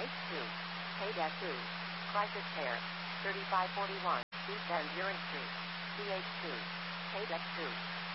H2. K-2. Crisis Care. 3541. East End Urine Street. CH2. K-2.